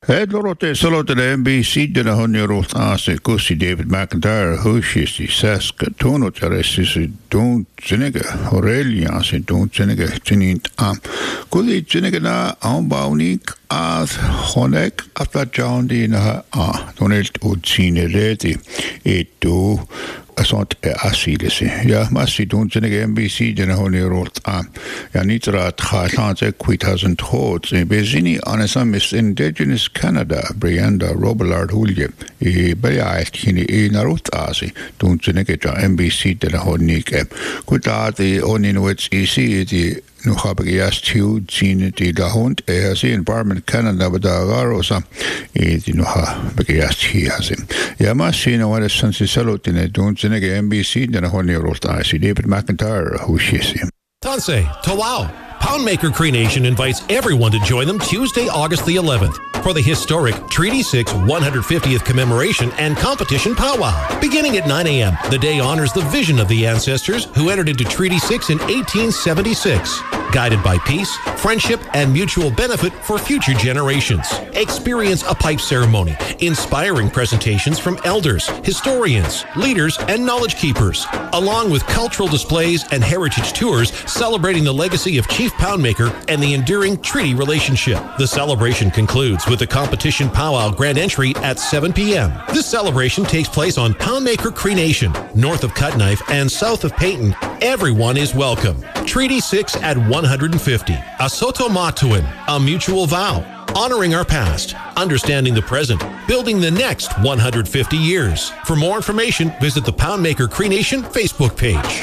Lorote salote NBC de la honor ase kusi David McIntyre hushis di saska tono teresis don't zinega Aurelia se don't zinega tinint kuli zinega na ambaunik as honek after John di na donelt utsine reti eto asont asilese ja massi don't zinega NBC de la honor ja nitra tkhasante quithasant hots bezini anasam is indigenous Canada, Brianda Robillard Hulje, Bayait Kini Narut Asi, don't Zenega NBC de la Honike. Could the Oninwits easy the Nuhabagias Chu, Gene de la Hunt, as Environment Canada with the Agarosa, the Nuhabagias he has him. Yamasina, what is Sansisalo in a don't Zenega NBC de la Honirot Asi, David McIntyre, who she's him. Tansei, Tawau. Poundmaker Cree Nation invites everyone to join them Tuesday, August the 11th for the historic Treaty 6 150th commemoration and competition powwow. Beginning at 9 a.m., the day honors the vision of the ancestors who entered into Treaty 6 in 1876, guided by peace, friendship, and mutual benefit for future generations. Experience a pipe ceremony, inspiring presentations from elders, historians, leaders, and knowledge keepers, along with cultural displays and heritage tours celebrating the legacy of Chief Poundmaker and the enduring treaty relationship. The celebration concludes with the competition powwow grand entry at 7 p.m. This celebration takes place on Poundmaker Cree Nation, north of Cutknife and south of Peyton. Everyone is welcome. Treaty 6 at 150. A Soto Matuin, a mutual vow. Honoring our past, understanding the present, building the next 150 years. For more information, visit the Poundmaker Cree Nation Facebook page.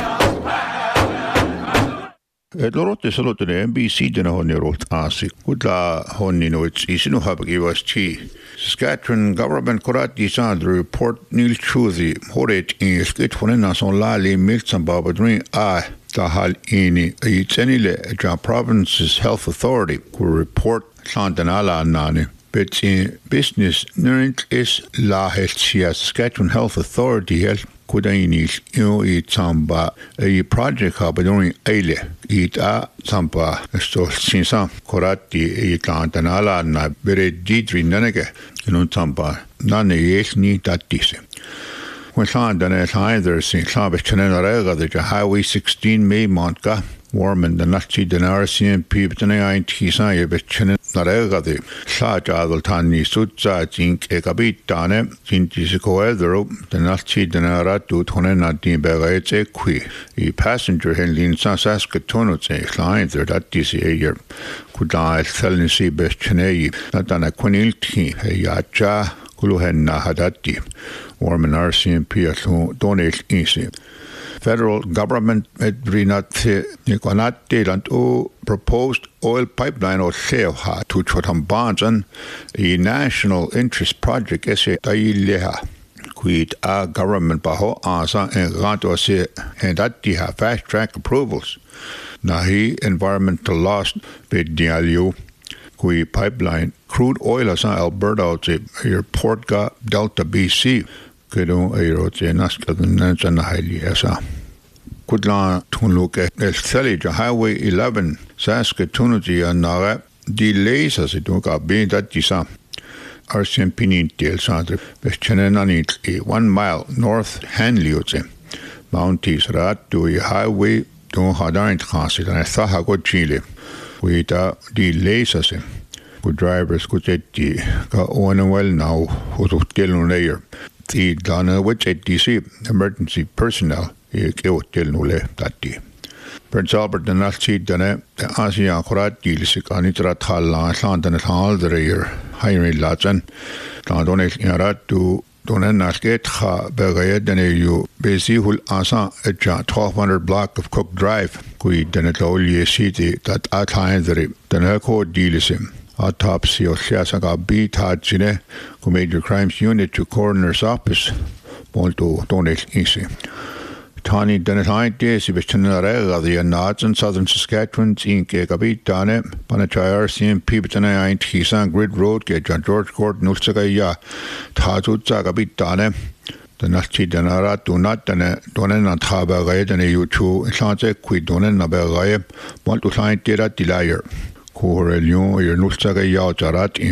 Lorote salote NBC de la honirot asi. Kudla honino it's isinu habagivas chi. Saskatchewan government korat disan the report nil chuzi horet in skit fonena son lali milsan babadrin tahal ini itsenile ja province's health authority who report sandanala nani. But in business nurent is la health Saskatchewan health authority health Kudainish Tamba a project during Aile Ita Sampa so Sinsa Korati Itantanala na Bere Didri Nanega Tamba Nane Yesni Tatise. When Sandan either St. Slavish Chanarega the Highway 16 May Montka Warman the Nazi Denar CMP Btana Tisa Bechen Narega the Saja Adultani Sutza Jink Ekabitane Jintiscoedro the Nazi Denara to Tonenati Berete Qui a passenger handling Saskatoon client there that this year could I Thelnisi Beschenei Natana Quinilti Yacha Kuluhenna Hadati Warman RCMP at Donate Easy. Federal government Brinate Nikonate and proposed oil pipeline or Seoha to Chotambanjan, a national interest project esse Taileha. Quid a government baho asa and Ranto se and that have fast track approvals. Nahi environmental loss bid dialio. Qui pipeline crude oil as Alberta to Port Delta BC. Kedon Aerote Naskadana Highly Asa. Kudla Tunluke El Thelija Highway 11 Saskatoon and Nara delays as it took up being that Disa. RCMP Del Sandre Beschenanit 1 mile north Hanliote. Mounties Rat to a highway to Hadant Transit and Thahago Chile. With delays as him. Good drivers could get the on well now who took Delun layer. The Dana which at DC emergency personnel Tati. Prince Albert the Nazi Dane, the Asia Korat Gilisik Anitra Tala, Santan Hall, the rear, Henry Latzen, Donate Yarat to Donenasket Ha Bergayet and you Besihul Asa at 1200 block of Cook Drive, Kui Denetoli City, that outline the Denako Dilisim. Autopsy of Siasaga B. Tajine, who major crimes unit to coroner's office, Molto Donate Easy. Tani Denethine Daisy Vichinarega, the Nods in southern Saskatchewan, Inc. Gabitane, Panachayar, CMP Bitana, Tisan Grid Road, John George Court, Nusagaya, Tazutza Gabitane, the Nazi Denara, do not Donen and Tabagay, and a U2, Sanse, Quid Donen Nabagay, Molto Sign Data Delier. Correlion, your Nusagaya, Jarat,